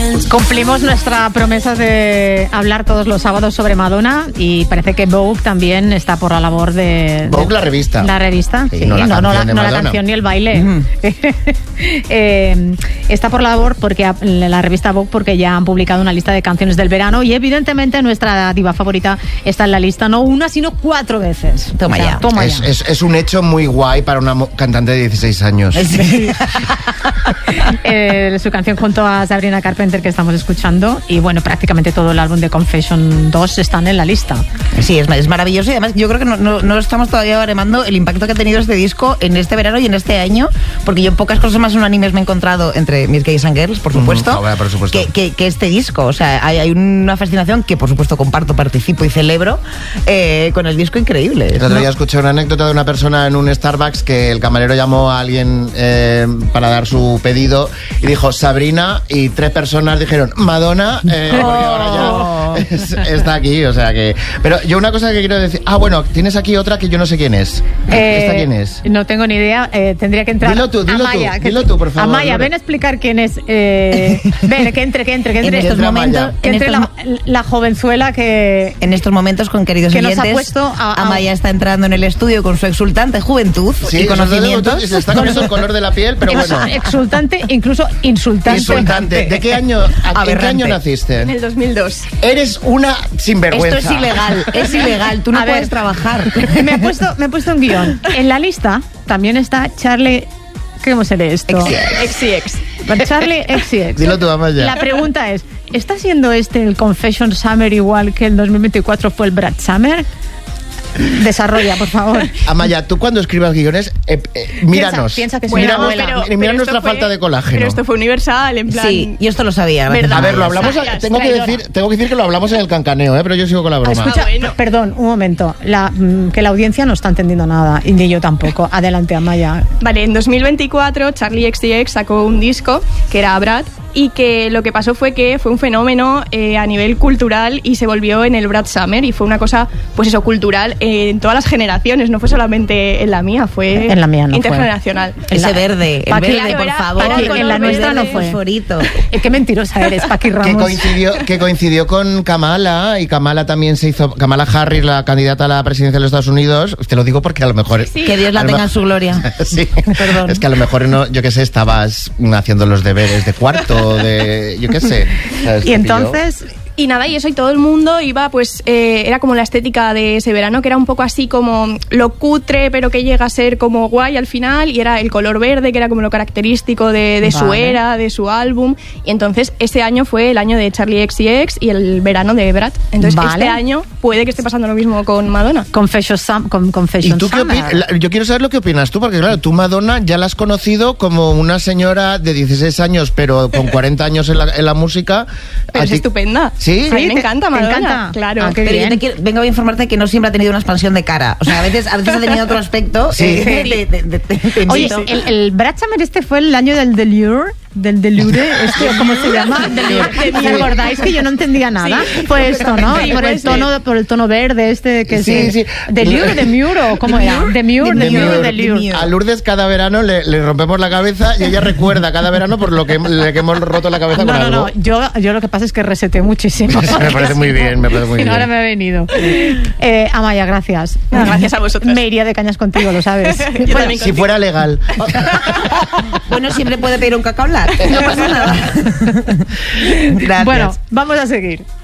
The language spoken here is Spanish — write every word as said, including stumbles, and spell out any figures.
Cumplimos nuestra promesa de hablar todos los sábados sobre Madonna y parece que Vogue también está por la labor de... Vogue, de, la revista. La revista, sí. sí no, la, no, no, la, no la canción ni el baile. Mm. eh, está por la labor porque la revista Vogue porque ya han publicado una lista de canciones del verano y evidentemente nuestra diva favorita está en la lista no una, sino cuatro veces. Toma o sea, ya. Toma es, ya. Es, es un hecho muy guay para una cantante de dieciséis años. Sí. eh, su canción junto a Sabrina Carpenter que estamos escuchando y bueno, prácticamente todo el álbum de Confession dos están en la lista. Sí, es, es maravilloso y además yo creo que no, no, no estamos todavía baremando el impacto que ha tenido este disco en este verano y en este año, porque yo pocas cosas más unánimes me he encontrado entre mis gays and girls, por supuesto, mm, por supuesto. Que, que, que este disco. O sea, hay, hay una fascinación que por supuesto comparto, participo y celebro eh, con el disco increíble. El otro día escuché una anécdota de una persona en un Starbucks que el camarero llamó a alguien eh, para dar su pedido y dijo Sabrina y tres personas dijeron Madonna, eh, porque ahora ya es, está aquí, o sea que... Pero yo una cosa que quiero decir... Ah, bueno, tienes aquí otra que yo no sé quién es. Eh, ¿Esta quién es? No tengo ni idea, eh, tendría que entrar... Dilo tú, dilo Amaya, tú, que, dilo tú, por favor. Amaya, ven a explicar quién es... Eh, ven, que entre, que entre, que entre. En estos momentos... Que entre en la, la jovenzuela que... En estos momentos, con queridos que oyentes, nos ha puesto a, a... Amaya está entrando en el estudio con su exultante juventud sí, y conocimientos. Se está cambiando el color de la piel, pero bueno. Exultante, incluso insultante. Insultante. ¿De qué año, a, ¿en qué año naciste? En el dos mil dos. Eres una sinvergüenza. Esto es ilegal, es ilegal, tú no a puedes ver, trabajar. Me he, puesto, me he puesto un guión. En la lista también está Charlie... ¿Cómo se lee esto? X y X. Charlie X y X. Dilo tú, Amaya. La pregunta es, ¿está siendo este el Confession Summer igual que el dos mil veinticuatro fue el Brad Summer? Desarrolla, por favor. Amaya, tú cuando escribas guiones, eh, eh, míranos. Piensa, piensa que bueno, mírame, pero, pero mira nuestra fue, falta de colágeno. Pero esto fue universal, en plan... Sí, yo esto lo sabía. ¿verdad? A ver, lo hablamos... A, tengo, que decir, tengo que decir que lo hablamos en el cancaneo, ¿eh? Pero yo sigo con la broma. Escucha, ah, bueno. Perdón, un momento. La, que la audiencia no está entendiendo nada, y ni yo tampoco. Adelante, Amaya. Vale, en dos mil veinticuatro Charlie X C X sacó un disco que era Brad y que lo que pasó fue que fue un fenómeno eh, a nivel cultural y se volvió en el Brad Summer y fue una cosa, pues eso, cultural eh, en todas las generaciones, no fue solamente en la mía, fue en la mía no intergeneracional. Fue. Ese verde, el verde, claro, por era, favor. era Paqui, en la nuestra no fue. Fosforito. Qué mentirosa eres, Paqui Ramos. Que coincidió, que coincidió con Kamala, y Kamala también se hizo, Kamala Harris, la candidata a la presidencia de los Estados Unidos, te lo digo porque a lo mejor... Sí, sí. Que Dios la tenga en su gloria. Sí, perdón. Es que a lo mejor, no, yo qué sé, estabas haciendo los deberes de cuarto, de... yo qué sé. Y entonces... Y nada, y eso, y todo el mundo iba, pues, eh, era como la estética de ese verano, que era un poco así como lo cutre, pero que llega a ser como guay al final, y era el color verde, que era como lo característico de, de vale. su era, de su álbum, y entonces ese año fue el año de Charlie X C X y el verano de Brad. Entonces vale. este año puede que esté pasando lo mismo con Madonna. Confession, Sam, con, Confession ¿Y tú qué opinas? Yo quiero saber lo que opinas tú, porque claro, tú Madonna ya la has conocido como una señora de dieciséis años, pero con cuarenta años en la, en la música. Pero es ti... estupenda. ¿Sí? Sí, a mí me encanta Madonna. ¿Te encanta? Claro. Ah, pero yo te quiero, vengo a informarte que no siempre ha tenido una expansión de cara. O sea, a veces, a veces ha tenido otro aspecto. Sí. Eh, de, de, de, de, de, Oye, sí. el, el Brad Summer este fue el año del Delure. Del Delure, este, ¿cómo se llama? ¿Os acordáis que yo no entendía nada? Sí. Fue esto, ¿no? Sí, por el tono, por el tono verde este que sí, sí. Delure, de Muro, ¿cómo era? De Mure, de Mure, de Lure. A Lourdes cada verano le, le rompemos la cabeza y ella recuerda cada verano por lo que le que hemos roto la cabeza no, con no, algo. No, no, yo, yo lo que pasa es que reseté muchísimo. Me parece muy bien, me parece muy bien. Ahora me ha venido. Eh, Amaya, gracias. No, gracias a vosotros. Me iría de cañas contigo, lo sabes. Bueno, si fuera legal. Bueno, siempre puede pedir un cacao lat. No pasa nada. Gracias. Bueno, vamos a seguir.